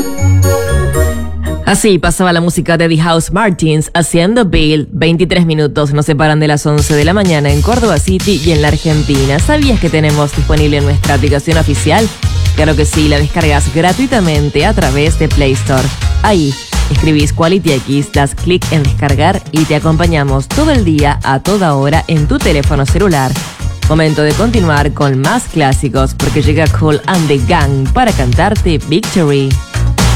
Así pasaba la música de The House Martins haciendo Bill. 23 minutos nos separan de las 11 de la mañana en Córdoba City y en la Argentina. ¿Sabías que tenemos disponible nuestra aplicación oficial? Claro que sí, la descargas gratuitamente a través de Play Store. Ahí escribís Quality X, das clic en descargar y te acompañamos todo el día a toda hora en tu teléfono celular. Momento de continuar con más clásicos porque llega Kool and the Gang para cantarte Victory.